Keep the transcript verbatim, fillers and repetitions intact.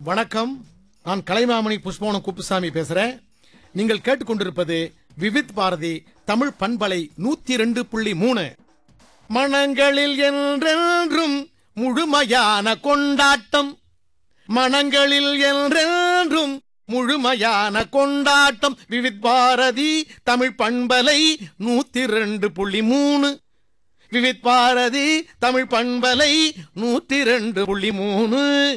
வணக்கம். நான் கலைமாமணி புஷ்பவனம் குப்புசாமி பேசுறேன். நீங்கள் கேட்டுக்கொண்டிருப்பது விவித் பாரதி தமிழ் பண்பலை நூத்தி ரெண்டு புள்ளி மூணு. மனங்களில் என்றென்றும் முழுமையான கொண்டாட்டம், மனங்களில் என்றென்றும் முழுமையான கொண்டாட்டம். விவித் பாரதி தமிழ் பண்பலை நூத்தி ரெண்டு புள்ளி மூணு. விவித் பாரதி தமிழ் பண்பலை நூத்தி ரெண்டு புள்ளி மூணு.